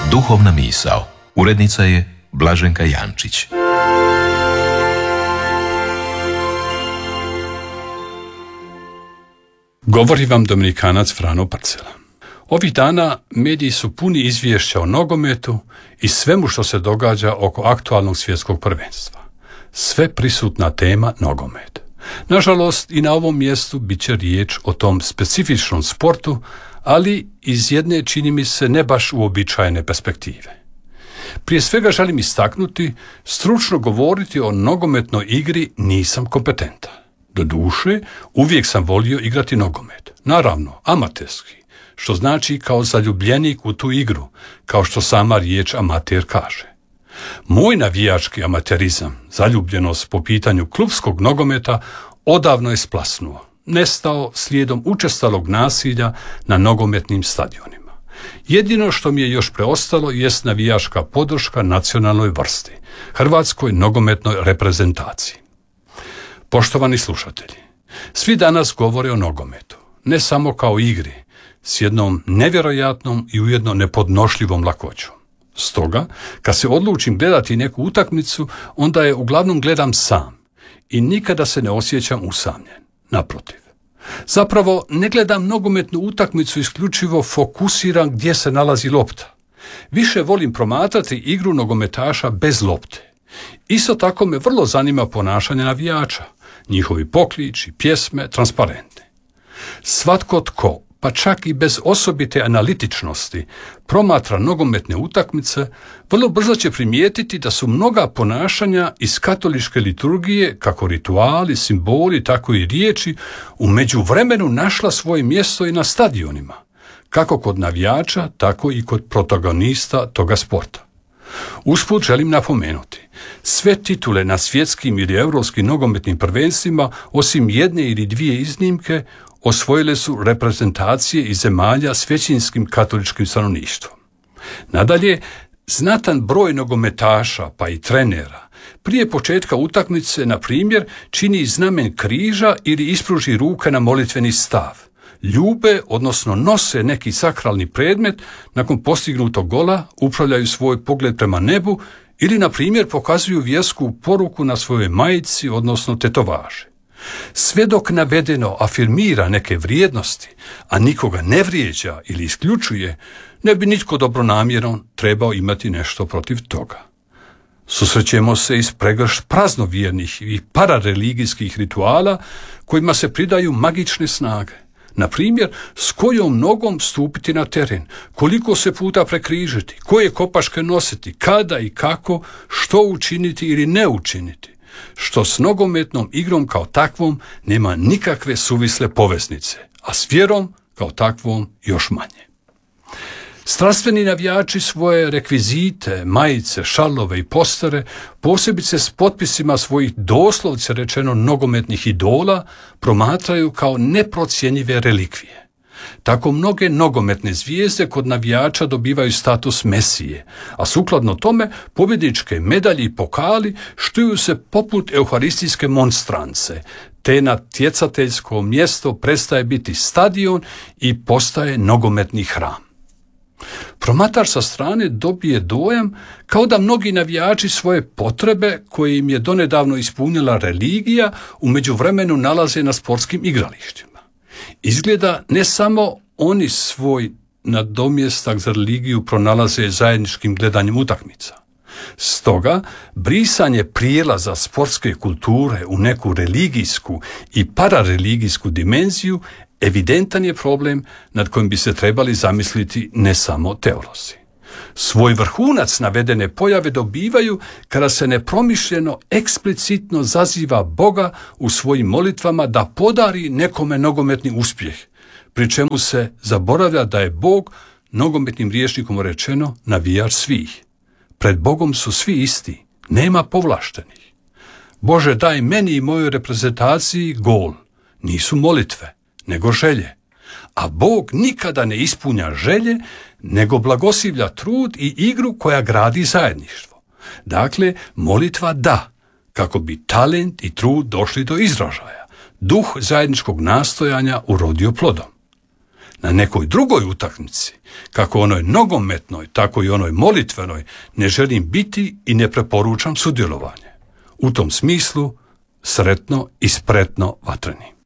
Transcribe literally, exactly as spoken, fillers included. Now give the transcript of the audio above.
Duhovna misao. Urednica je Blaženka Jančić. Govori vam Dominikanac Frano Parcela. Ovih dana mediji su puni izvješća o nogometu i svemu što se događa oko aktualnog svjetskog prvenstva. Sve prisutna tema nogomet. Nažalost, i na ovom mjestu bit će riječ o tom specifičnom sportu, ali iz jedne, čini mi se, ne baš uobičajene perspektive. Prije svega želim istaknuti, stručno govoriti o nogometnoj igri nisam kompetentan. Doduše, uvijek sam volio igrati nogomet. Naravno, amaterski, što znači kao zaljubljenik u tu igru, kao što sama riječ amater kaže. Moj navijački amaterizam, zaljubljenost po pitanju klupskog nogometa, odavno je splasnuo, nestao slijedom učestalog nasilja na nogometnim stadionima. Jedino što mi je još preostalo jest navijačka podrška nacionalnoj vrsti, hrvatskoj nogometnoj reprezentaciji. Poštovani slušatelji, svi danas govore o nogometu, ne samo kao igri, s jednom nevjerojatnom i ujedno nepodnošljivom lakoćom. Stoga, kad se odlučim gledati neku utakmicu, onda je uglavnom gledam sam i nikada se ne osjećam usamljen. Naprotiv. Zapravo, ne gledam nogometnu utakmicu isključivo fokusiran gdje se nalazi lopta. Više volim promatrati igru nogometaša bez lopte. Isto tako me vrlo zanima ponašanje navijača, njihovi pokliči, pjesme, transparente. Svatko tko, pa čak i bez osobite analitičnosti, promatra nogometne utakmice, vrlo brzo će primijetiti da su mnoga ponašanja iz katoličke liturgije, kako rituali, simboli, tako i riječi, u međuvremenu našla svoje mjesto i na stadionima, kako kod navijača, tako i kod protagonista toga sporta. Usput želim napomenuti, sve titule na svjetskim ili europskim nogometnim prvenstvima, osim jedne ili dvije iznimke, osvojile su reprezentacije iz zemalja s većinskim katoličkim stanovništvom. Nadalje, znatan broj nogometaša, pa i trenera, prije početka utakmice, na primjer, čini znamen križa ili ispruži ruke na molitveni stav. Ljube, odnosno nose neki sakralni predmet, nakon postignutog gola upravljaju svoj pogled prema nebu ili, na primjer, pokazuju vjersku poruku na svojoj majici, odnosno tetovaži. Sve dok navedeno afirmira neke vrijednosti, a nikoga ne vrijeđa ili isključuje, ne bi nitko dobronamjeran trebao imati nešto protiv toga. Susrećemo se i s pregršt praznovjernih i parareligijskih rituala kojima se pridaju magične snage. Na primjer, s kojom nogom stupiti na teren, koliko se puta prekrižiti, koje kopačke nositi, kada i kako, što učiniti ili ne učiniti, što s nogometnom igrom kao takvom nema nikakve suvisle poveznice, a s vjerom kao takvom još manje. Strastveni navijači svoje rekvizite, majice, šalove i postere, posebice s potpisima svojih doslovce rečeno nogometnih idola, promatraju kao neprocjenjive relikvije. Tako mnoge nogometne zvijezde kod navijača dobivaju status mesije, a sukladno tome pobjedničke medalje i pokali štuju se poput euharistijske monstrance, te natjecateljsko mjesto prestaje biti stadion i postaje nogometni hram. Promatar sa strane dobije dojam kao da mnogi navijači svoje potrebe, koje im je donedavno ispunila religija, u međuvremenu nalaze na sportskim igralištima. Izgleda ne samo oni svoj nadomjestak za religiju pronalaze zajedničkim gledanjem utakmica. Stoga, brisanje prijelaza sportske kulture u neku religijsku i parareligijsku dimenziju evidentan je problem nad kojim bi se trebali zamisliti ne samo teolozi. Svoj vrhunac navedene pojave dobivaju kada se nepromišljeno eksplicitno zaziva Boga u svojim molitvama da podari nekome nogometni uspjeh, pri čemu se zaboravlja da je Bog, nogometnim rječnikom rečeno, navijač svih. Pred Bogom su svi isti, nema povlaštenih. Bože, daj meni i mojoj reprezentaciji gol, nisu molitve, nego želje. A Bog nikada ne ispunja želje, nego blagoslivlja trud i igru koja gradi zajedništvo. Dakle, molitva da, kako bi talent i trud došli do izražaja, duh zajedničkog nastojanja urodio plodom. na nekoj drugoj utakmici, kako onoj nogometnoj, tako i onoj molitvenoj, ne želim biti i ne preporučam sudjelovanje. U tom smislu, sretno i spretno vatreni.